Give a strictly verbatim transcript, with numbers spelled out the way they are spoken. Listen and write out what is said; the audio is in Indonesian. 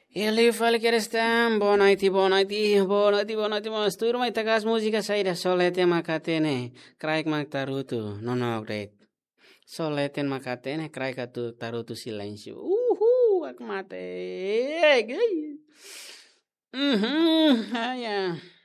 Eli falkerestaan, bonaiti, bonaiti, bonaiti, bonaiti, mas turma takas musika saida solete makatene, kraik mak tarutu, nonok deit. Soleten makatene, kraik atu tarutu silêncio. Uhu, ak mate. Mhm, aya.